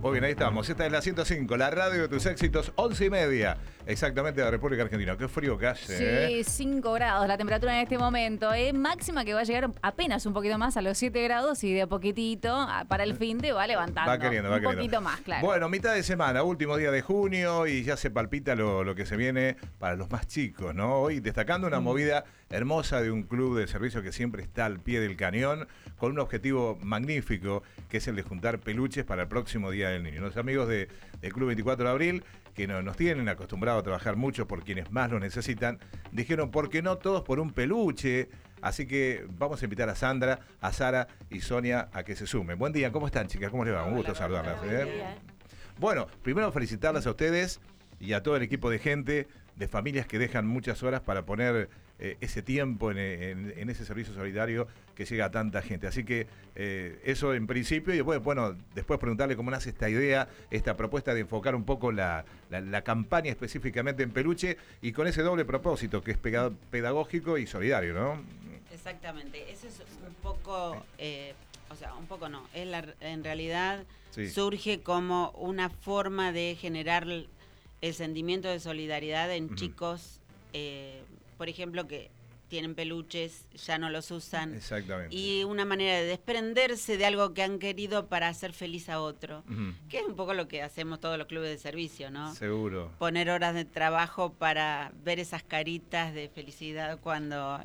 Muy bien, ahí estamos. Esta es la 105, la radio de tus éxitos, 11:30, exactamente, de la República Argentina. Qué frío que hace, Sí, 5 grados la temperatura en este momento. Máxima que va a llegar apenas un poquito más a los 7 grados y de a poquitito para el fin de va levantando. Va queriendo. Un poquito más, claro. Bueno, mitad de semana, último día de junio y ya se palpita lo que se viene para los más chicos, ¿no? Hoy destacando una movida hermosa de un club de servicio que siempre está al pie del cañón con un objetivo magnífico que es el de juntar peluches para el próximo Día del Niño. Los amigos del Club 24 de Abril, que nos tienen acostumbrados a trabajar mucho por quienes más lo necesitan, dijeron, ¿por qué no todos por un peluche? Así que vamos a invitar a Sandra, a Sara y Sonia a que se sumen. Buen día, ¿cómo están, chicas? ¿Cómo les va? Un gusto saludarlas. Bueno, primero felicitarlas a ustedes y a todo el equipo de gente, de familias que dejan muchas horas para poner ese tiempo en ese servicio solidario que llega a tanta gente. Así que eso en principio, y después, bueno, después preguntarle cómo nace esta idea, esta propuesta de enfocar un poco la campaña específicamente en peluche y con ese doble propósito que es pedagógico y solidario, ¿no? Exactamente, eso es un poco, o sea, un poco no, en realidad surge como una forma de generar el sentimiento de solidaridad en chicos, por ejemplo, que tienen peluches, ya no los usan. Exactamente. Y una manera de desprenderse de algo que han querido para hacer feliz a otro, que es un poco lo que hacemos todos los clubes de servicio, ¿no? Seguro. Poner horas de trabajo para ver esas caritas de felicidad cuando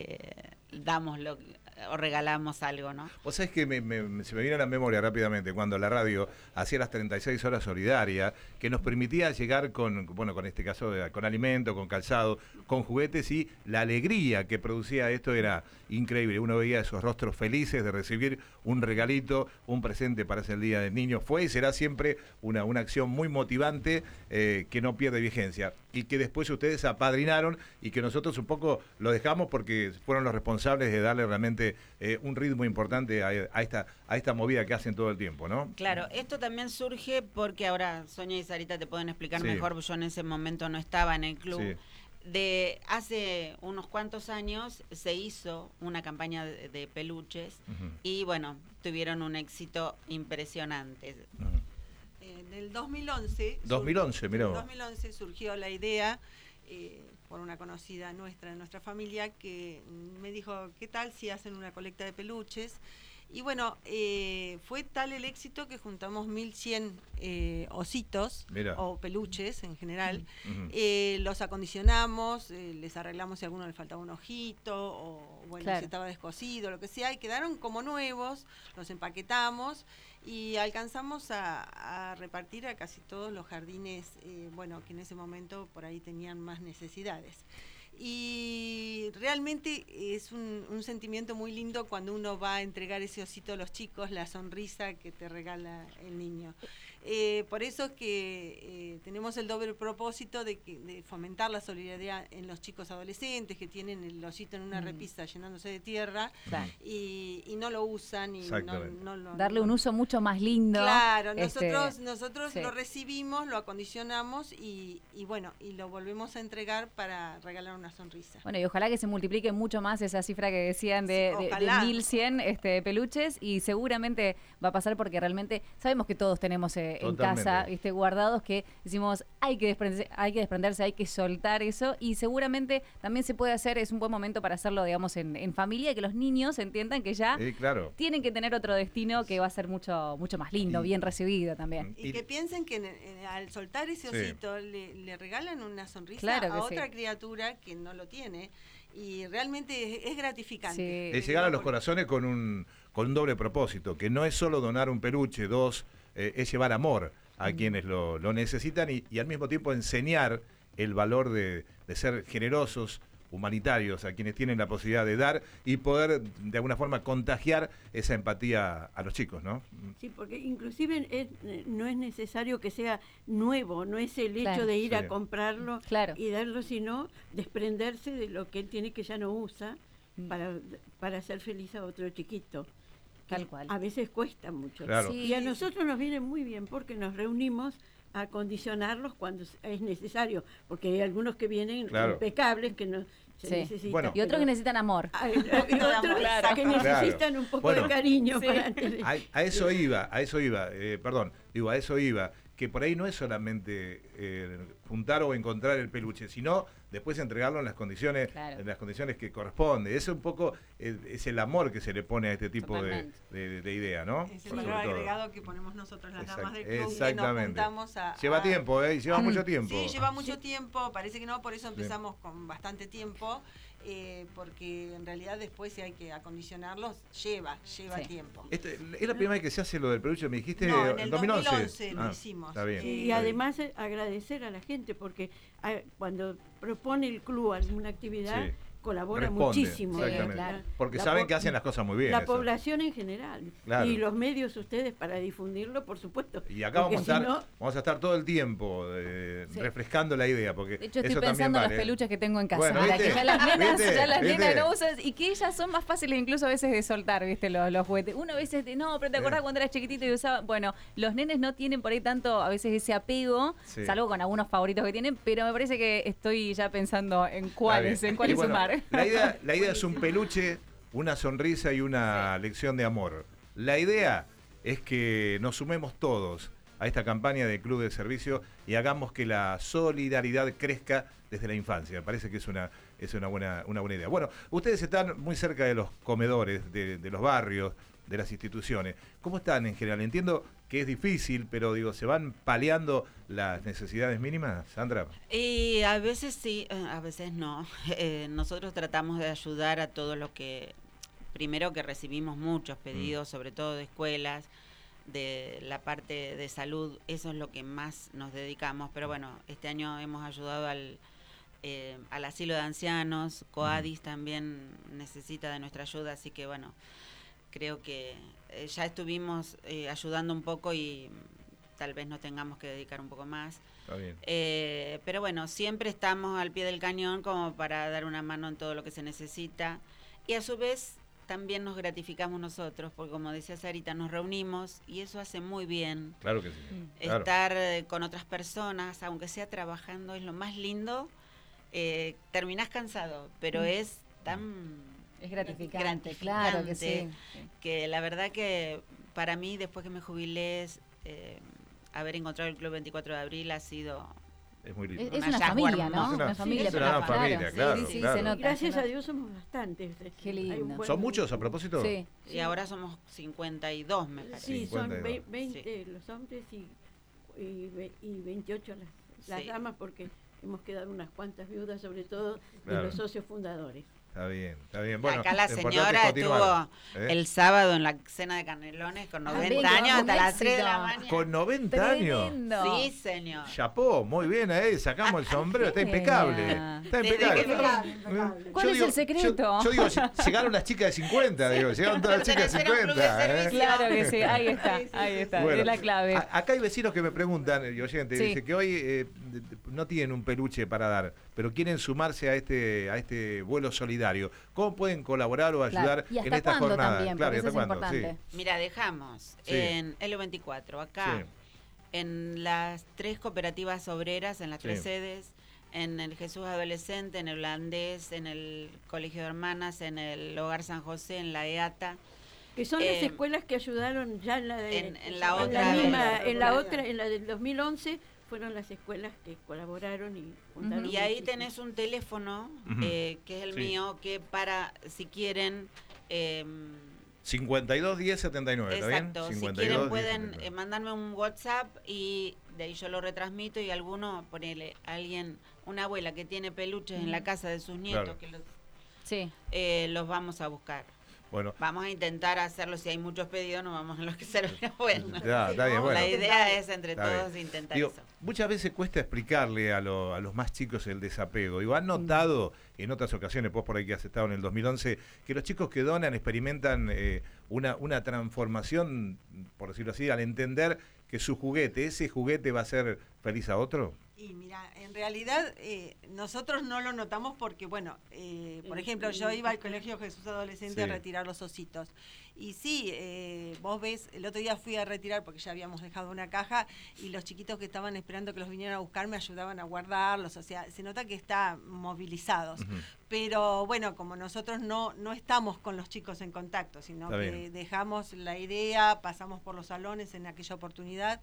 damos o regalamos algo, ¿no? Vos sabés que se me viene a la memoria rápidamente cuando la radio hacía las 36 horas solidarias, que nos permitía llegar con este caso, con alimento, con calzado, con juguetes, y la alegría que producía esto era increíble. Uno veía esos rostros felices de recibir un regalito, un presente para ese Día del Niño. Fue y será siempre una acción muy motivante que no pierde vigencia y que después ustedes apadrinaron y que nosotros un poco lo dejamos porque fueron los responsables de darle realmente un ritmo importante a esta movida que hacen todo el tiempo, ¿no? Claro, esto también surge porque ahora Sonia y Sarita te pueden explicar mejor, porque yo en ese momento no estaba en el club. Sí. De hace unos cuantos años se hizo una campaña de peluches y bueno, tuvieron un éxito impresionante. En el 2011, 2011, mirá vos. En 2011 surgió la idea por una conocida nuestra, de nuestra familia, que me dijo, ¿qué tal si hacen una colecta de peluches? Y bueno, fue tal el éxito que juntamos 1.100 ositos, o peluches en general. Los acondicionamos, les arreglamos si a alguno le faltaba un ojito, o bueno, si estaba descosido, lo que sea, y quedaron como nuevos, los empaquetamos y alcanzamos a repartir a casi todos los jardines, que en ese momento por ahí tenían más necesidades. Y realmente es un sentimiento muy lindo cuando uno va a entregar ese osito a los chicos, la sonrisa que te regala el niño. Por eso es que tenemos el doble propósito de fomentar la solidaridad en los chicos adolescentes que tienen el osito en una repisa llenándose de tierra y no lo usan. Y darle un uso mucho más lindo. Claro, nosotros lo recibimos, lo acondicionamos y lo volvemos a entregar para regalar una sonrisa. Bueno, y ojalá que se multiplique mucho más esa cifra que decían de 1.100 peluches, y seguramente va a pasar porque realmente sabemos que todos tenemos en casa guardados, que decimos hay que desprenderse, hay que soltar eso, y seguramente también se puede hacer, es un buen momento para hacerlo, digamos, en familia, y que los niños entiendan que ya tienen que tener otro destino que va a ser mucho más lindo, bien recibido también. Y que piensen que al soltar ese osito le regalan una sonrisa a otra criatura que no lo tiene, y realmente es gratificante. Es llegar a los corazones con un doble propósito, que no es solo donar un peluche, es llevar amor a quienes lo necesitan y al mismo tiempo enseñar el valor de ser generosos, humanitarios, a quienes tienen la posibilidad de dar y poder de alguna forma contagiar esa empatía a los chicos, ¿no? Sí, porque inclusive no es necesario que sea nuevo, no es el hecho de ir a comprarlo y darlo, sino desprenderse de lo que él tiene que ya no usa para hacer feliz a otro chiquito. Tal cual. A veces cuesta mucho. Claro. Sí. Y a nosotros nos viene muy bien porque nos reunimos a acondicionarlos cuando es necesario, porque hay algunos que vienen impecables, que Sí. Bueno, y otros que necesitan amor. Y otros que necesitan un poco de cariño. A eso iba. A eso iba. Que por ahí no es solamente juntar o encontrar el peluche, sino después entregarlo en las condiciones que corresponde. Eso un poco es el amor que se le pone a este tipo de idea, ¿no? Es el valor agregado que ponemos nosotros las damas del club, que nos juntamos Lleva tiempo, lleva mucho tiempo. Sí, lleva mucho tiempo, parece que no, por eso empezamos con bastante tiempo. Porque en realidad después si hay que acondicionarlos lleva tiempo. ¿Es la primera vez que se hace lo del peluche? Me dijiste no, en el 2011 lo hicimos. Está bien. Y además agradecer a la gente porque cuando propone el club alguna actividad colabora muchísimo. Exactamente. Porque saben que hacen las cosas muy bien. La población en general. Y los medios ustedes para difundirlo, por supuesto. Y acá vamos a estar todo el tiempo refrescando la idea. Porque de hecho, estoy pensando en los peluches que tengo en casa. Bueno, que ya las nenas no usan y que ellas son más fáciles incluso a veces de soltar, ¿viste? Los juguetes. Uno a veces pero te acordás cuando eras chiquitito y usaba. Bueno, los nenes no tienen por ahí tanto a veces ese apego, salvo con algunos favoritos que tienen, pero me parece que estoy ya pensando en cuáles sumar. La idea es un peluche, una sonrisa y una lección de amor. La idea es que nos sumemos todos a esta campaña de Club de Servicio y hagamos que la solidaridad crezca desde la infancia. Me parece que es una buena idea. Bueno, ustedes están muy cerca de los comedores, de los barrios, de las instituciones. ¿Cómo están en general? Entiendo que es difícil, pero ¿se van paliando las necesidades mínimas, Sandra? Y a veces sí, a veces no. Nosotros tratamos de ayudar a todos los que, primero que recibimos muchos pedidos, sobre todo de escuelas, de la parte de salud, eso es lo que más nos dedicamos, pero bueno, este año hemos ayudado al asilo de ancianos, COADIS también necesita de nuestra ayuda, así que bueno, creo que ya estuvimos ayudando un poco y tal vez nos tengamos que dedicar un poco más. Está bien. Pero bueno, siempre estamos al pie del cañón como para dar una mano en todo lo que se necesita y a su vez también nos gratificamos nosotros, porque como decía Sarita, nos reunimos y eso hace muy bien. Claro que sí. Estar con otras personas, aunque sea trabajando, es lo más lindo. Terminás cansado, pero es tan... Es gratificante, claro que sí. Que la verdad que para mí, después que me jubilé, haber encontrado el Club 24 de Abril ha sido... Es muy lindo. Es una familia, ¿no? Una familia, claro. Sí, se nota. Gracias a Dios somos bastantes. Qué lindo. ¿Son muchos a propósito? Sí. Y ahora somos 52, me parece. Sí, son 20 los hombres y 28 las damas, porque hemos quedado unas cuantas viudas, sobre todo de los socios fundadores. Está bien. Bueno, acá la señora estuvo el sábado en la cena de Canelones con 90 años hasta las 3 de la mañana. ¿Con 90 años? Sí, señor. Chapó, muy bien, sacamos el sombrero, está impecable. Está impecable. ¿Cuál es el secreto? Yo digo, llegaron las chicas de 50, llegaron todas las chicas de 50. Claro que sí, ahí está, bueno, es la clave. Acá hay vecinos que me preguntan, y oyentes, dice que hoy no tienen un peluche para dar, pero quieren sumarse a este vuelo solidario. ¿Cómo pueden colaborar o ayudar en esta jornada? También, claro, eso es importante. Mira, dejamos en L24, acá, en las 3 cooperativas obreras, en las 3 sedes, en el Jesús Adolescente, en el Holandés, en el Colegio de Hermanas, en el Hogar San José, en la EATA. Que son las escuelas que ayudaron ya en la del 2011. Fueron las escuelas que colaboraron y juntaron. Y ahí tenés un teléfono, que es el mío, que para, si quieren... 52 10 79, ¿está bien? Exacto, si quieren pueden mandarme un WhatsApp y de ahí yo lo retransmito y alguno, ponele a alguien, una abuela que tiene peluches en la casa de sus nietos, que los vamos a buscar. Bueno, vamos a intentar hacerlo, si hay muchos pedidos, no vamos a los que se bueno. Está bien, bueno. La idea es entre todos intentar eso. Muchas veces cuesta explicarle a los más chicos el desapego. Digo, ¿han notado en otras ocasiones, vos por ahí que has estado en el 2011, que los chicos que donan experimentan una transformación, por decirlo así, al entender que ese juguete va a hacer feliz a otro? Y mira, en realidad nosotros no lo notamos porque, bueno, por ejemplo, yo iba al Colegio Jesús Adolescente a retirar los ositos. Y sí, vos ves, el otro día fui a retirar porque ya habíamos dejado una caja y los chiquitos que estaban esperando que los vinieran a buscar me ayudaban a guardarlos. O sea, se nota que están movilizados. Pero bueno, como nosotros no estamos con los chicos en contacto, sino que dejamos la idea, pasamos por los salones en aquella oportunidad.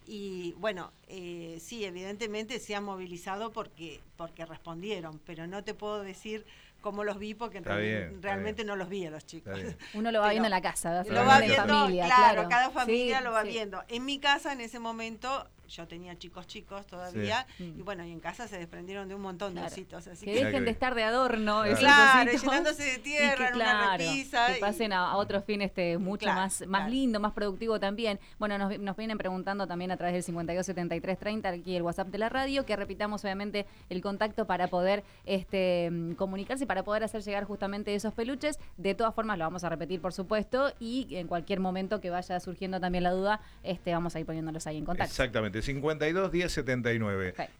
Y bueno, sí, evidentemente se han movilizado porque respondieron, pero no te puedo decir cómo los vi porque realmente no los vi a los chicos. Uno lo va viendo en la casa, lo va viendo, familia, claro, cada familia lo va viendo. En mi casa en ese momento yo tenía chicos todavía y bueno, y en casa se desprendieron de un montón de ositos. Así que dejen de estar de adorno. Claro, llenándose de tierra en una repisa. Que pasen a otro fin mucho más lindo, más productivo también. Bueno, nos vienen preguntando también a través del 527330, aquí el WhatsApp de la radio, que repitamos obviamente el contacto para poder comunicarse, para poder hacer llegar justamente esos peluches. De todas formas lo vamos a repetir, por supuesto, y en cualquier momento que vaya surgiendo también la duda, vamos a ir poniéndolos ahí en contacto. Exactamente. 52 10 79. Okay.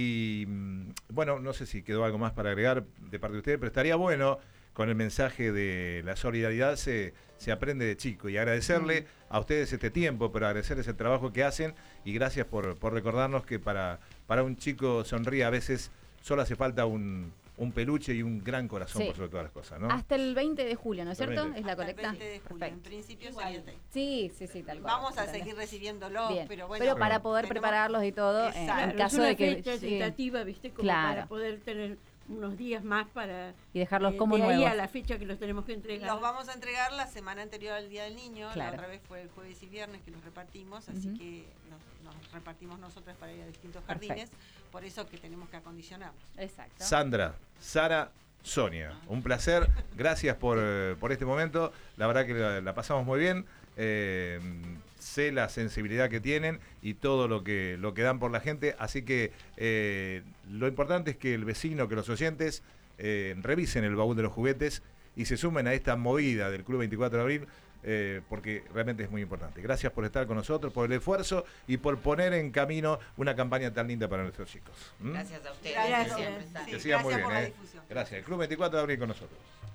Y bueno, no sé si quedó algo más para agregar de parte de ustedes, pero estaría bueno con el mensaje de la solidaridad se aprende de chico y agradecerle a ustedes este tiempo, pero agradecerles el trabajo que hacen y gracias por recordarnos que para un chico sonríe a veces solo hace falta un peluche y un gran corazón por sobre todas las cosas, ¿no? Hasta el 20 de julio, ¿no es cierto? Es la colecta. El 20 de julio, en principio sí, tal cual. Vamos a seguir recibiéndolos, pero bueno. Pero para poder prepararlos y todo, en caso de que... fecha tentativa, ¿viste? Como para poder tener unos días más para... Y dejarlos como de nuevos. ahí a la fecha que los tenemos que entregar. Los vamos a entregar la semana anterior al Día del Niño. La otra vez fue el jueves y viernes que los repartimos, así que nos repartimos nosotras para ir a distintos jardines. Por eso que tenemos que acondicionarlos. Exacto. Sandra, Sara, Sonia, un placer. Gracias por este momento. La verdad que la pasamos muy bien. Sé la sensibilidad que tienen y todo lo que dan por la gente. Así que lo importante es que el vecino, que los oyentes revisen el baúl de los juguetes y se sumen a esta movida del Club 24 de Abril. Porque realmente es muy importante. Gracias por estar con nosotros, por el esfuerzo y por poner en camino una campaña tan linda para nuestros chicos. Gracias a ustedes. Gracias. Que siga muy bien. Por la difusión. Gracias. El Club 24 de Abril con nosotros.